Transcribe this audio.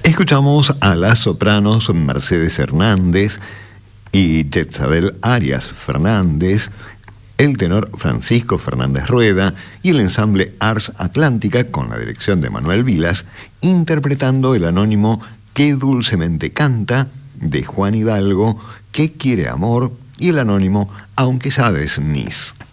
Escuchamos a las sopranos Mercedes Hernández y Yetzabel Arias Fernández, el tenor Francisco Fernández Rueda y el ensamble Ars Atlántica, con la dirección de Manuel Vilas, interpretando el anónimo Qué dulcemente canta, de Juan Hidalgo, ¿Qué quiere amor? Y el anónimo Aunque sabes, Nis.